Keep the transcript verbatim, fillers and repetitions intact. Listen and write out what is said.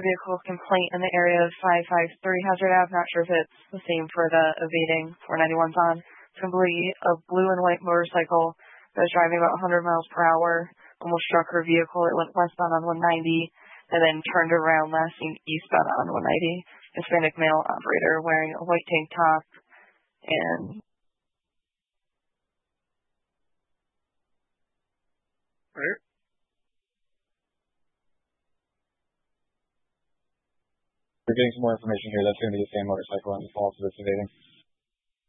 vehicle complaint in the area of five five three Hazard Avenue. Not sure if it's the same for the evading four ninety-one's on. Simply a blue and white motorcycle that was driving about one hundred miles per hour, almost struck her vehicle. It went westbound on one ninety and then turned around, last seen eastbound on one ninety. Hispanic male operator wearing a white tank top and Right. We're getting some more information here. That's going to be the same motorcycle on the fault of this evading.